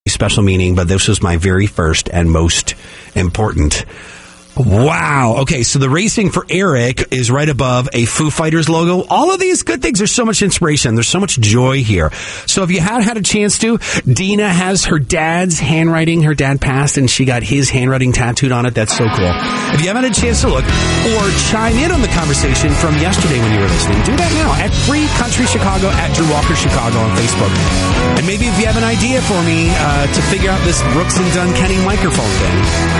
special meaning, but this was my very first and most important. Wow. Okay, so the racing for Eric is right above a Foo Fighters logo. All of these good things. There's so much inspiration. There's so much joy here. So if you had a chance to, Dina has her dad's handwriting. Her dad passed, and she got his handwriting tattooed on it. That's so cool. If you haven't had a chance to look or chime in on the conversation from yesterday when you were listening, do that now at Free Country Chicago, at Drew Walker Chicago on Facebook. And maybe if you have an idea for me to figure out this Brooks and Dunn Kenny microphone thing,